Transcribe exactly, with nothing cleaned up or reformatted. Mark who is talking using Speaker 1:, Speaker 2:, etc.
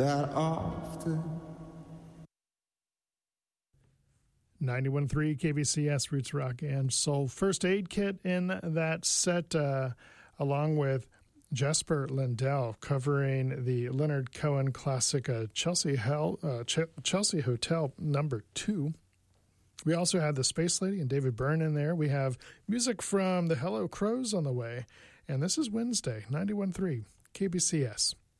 Speaker 1: that often.
Speaker 2: ninety-one point three K B C S Roots Rock and Soul. First Aid Kit in that set, uh, along with Jasper Lindell covering the Leonard Cohen classic uh, Chelsea, Hell, uh, Ch- Chelsea Hotel number two. We also had the Space Lady and David Byrne in there. We have music from the Hello Crows on the way. And this is Wednesday, ninety-one point three K B C S.